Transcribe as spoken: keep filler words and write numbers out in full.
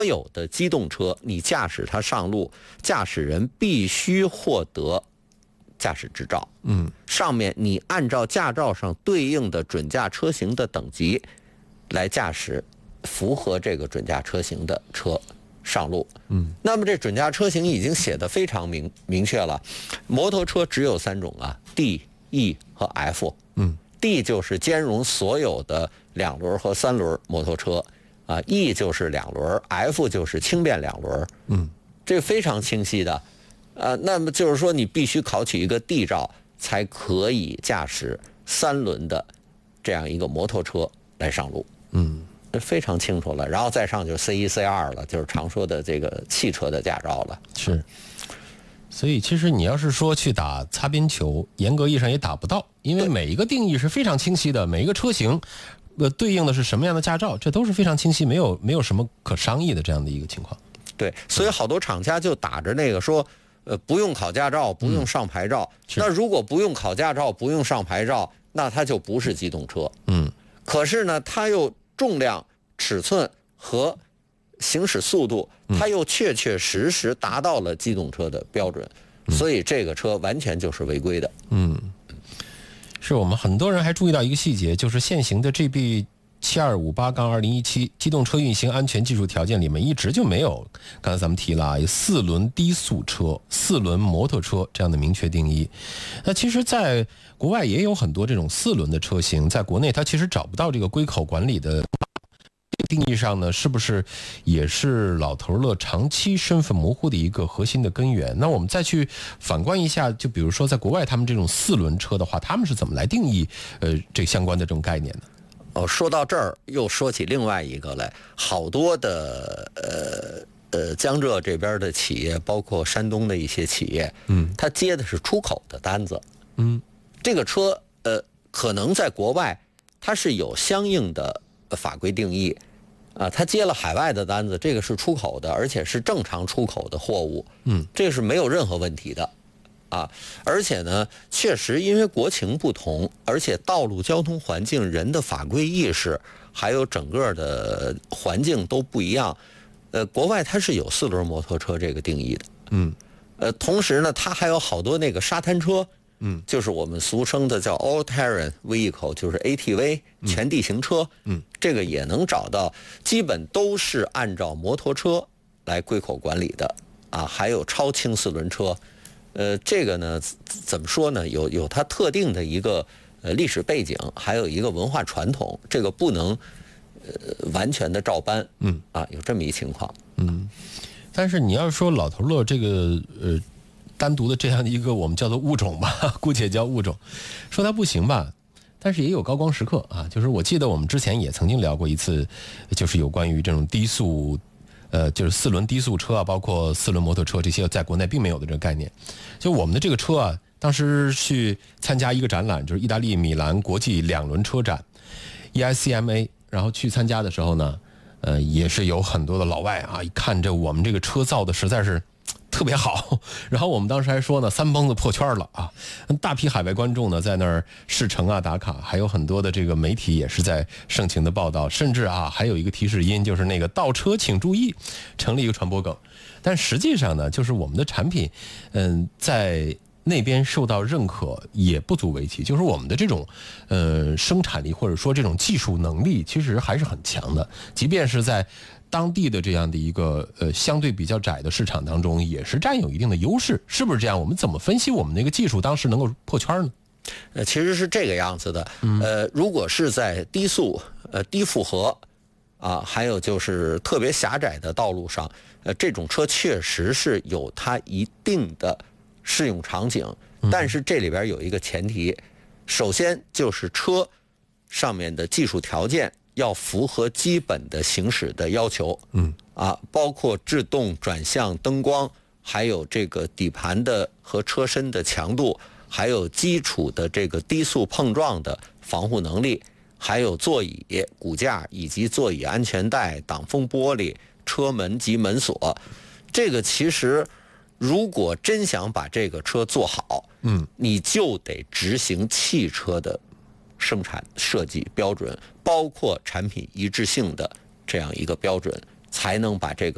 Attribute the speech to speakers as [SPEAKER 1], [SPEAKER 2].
[SPEAKER 1] 有的机动车，你驾驶它上路，驾驶人必须获得驾驶执照。
[SPEAKER 2] 嗯，
[SPEAKER 1] 上面你按照驾照上对应的准驾车型的等级来驾驶符合这个准驾车型的车上路。
[SPEAKER 2] 嗯，
[SPEAKER 1] 那么这准驾车型已经写得非常明明确了，摩托车只有三种啊 ，D、E 和 F。
[SPEAKER 2] 嗯
[SPEAKER 1] ，D 就是兼容所有的两轮和三轮摩托车啊 ，E 就是两轮 ，F 就是轻便两轮。
[SPEAKER 2] 嗯，
[SPEAKER 1] 这个非常清晰的。呃，那么就是说你必须考取一个 D 照，才可以驾驶三轮的这样一个摩托车来上路。
[SPEAKER 2] 嗯，
[SPEAKER 1] 非常清楚了。然后再上就是 C 一 C 二了，就是常说的这个汽车的驾照了。
[SPEAKER 2] 是。所以其实你要是说去打擦边球，严格意义上也打不到，因为每一个定义是非常清晰的，每一个车型呃对应的是什么样的驾照，这都是非常清晰，没有没有什么可商议的这样的一个情况。
[SPEAKER 1] 对，所以好多厂家就打着那个说，呃，不用考驾照，不用上牌照。嗯、那如果不用考驾照，不用上牌照，那它就不是机动车。
[SPEAKER 2] 嗯。
[SPEAKER 1] 可是呢，它又重量、尺寸和行驶速度，它又确确实实达到了机动车的标准，嗯、所以这个车完全就是违规的。
[SPEAKER 2] 嗯，是我们很多人还注意到一个细节，就是现行的 G B七二五八杠二零一七机动车运行安全技术条件里面一直就没有，刚才咱们提了啊，有四轮低速车、四轮摩托车这样的明确定义。那其实在国外也有很多这种四轮的车型，在国内它其实找不到这个归口管理的定义上呢，是不是也是老头乐长期身份模糊的一个核心的根源？那我们再去反观一下，就比如说在国外他们这种四轮车的话，他们是怎么来定义呃这相关的这种概念呢？
[SPEAKER 1] 哦，说到这儿又说起另外一个来，好多的呃呃江浙这边的企业，包括山东的一些企业，嗯，他接的是出口的单子，
[SPEAKER 2] 嗯，
[SPEAKER 1] 这个车呃可能在国外它是有相应的法规定义，啊，他接了海外的单子，这个是出口的，而且是正常出口的货物，
[SPEAKER 2] 嗯，
[SPEAKER 1] 这个是没有任何问题的。啊，而且呢，确实因为国情不同，而且道路交通环境、人的法规意识，还有整个的环境都不一样。呃，国外它是有四轮摩托车这个定义的，
[SPEAKER 2] 嗯，
[SPEAKER 1] 呃，同时呢，它还有好多那个沙滩车，
[SPEAKER 2] 嗯，
[SPEAKER 1] 就是我们俗称的叫 all terrain vehicle， 就是 A T V 全地形车，
[SPEAKER 2] 嗯，
[SPEAKER 1] 这个也能找到，基本都是按照摩托车来归口管理的啊，还有超轻四轮车。呃，这个呢，怎么说呢？有有它特定的一个呃历史背景，还有一个文化传统，这个不能呃完全的照搬。
[SPEAKER 2] 嗯，
[SPEAKER 1] 啊，有这么一情况。
[SPEAKER 2] 嗯，但是你要说老头乐这个呃单独的这样的一个我们叫做物种吧，姑且叫物种，说它不行吧，但是也有高光时刻啊。就是我记得我们之前也曾经聊过一次，就是有关于这种低速。呃，就是四轮低速车啊，包括四轮摩托车这些，在国内并没有的这个概念。就我们的这个车啊，当时去参加一个展览，就是意大利米兰国际两轮车展 E I C M A， 然后去参加的时候呢，呃，也是有很多的老外啊，一看这我们这个车造的实在是特别好，然后我们当时还说呢，三蹦子破圈了啊！大批海外观众呢在那儿试乘啊打卡，还有很多的这个媒体也是在盛情的报道，甚至啊还有一个提示音，就是那个倒车请注意，成了一个传播梗。但实际上呢，就是我们的产品，嗯，在那边受到认可也不足为奇，就是我们的这种呃生产力或者说这种技术能力其实还是很强的，即便是在当地的这样的一个呃相对比较窄的市场当中，也是占有一定的优势，是不是这样？我们怎么分析我们那个技术当时能够破圈呢？
[SPEAKER 1] 呃，其实是这个样子的。呃，如果是在低速、呃低负荷啊，还有就是特别狭窄的道路上，呃，这种车确实是有它一定的适用场景，但是这里边有一个前提，首先就是车上面的技术条件要符合基本的行驶的要求，
[SPEAKER 2] 嗯，
[SPEAKER 1] 啊，包括制动、转向、灯光，还有这个底盘的和车身的强度，还有基础的这个低速碰撞的防护能力，还有座椅、骨架以及座椅安全带、挡风玻璃、车门及门锁。这个其实如果真想把这个车做好，
[SPEAKER 2] 嗯，
[SPEAKER 1] 你就得执行汽车的生产设计标准，包括产品一致性的这样一个标准，才能把这个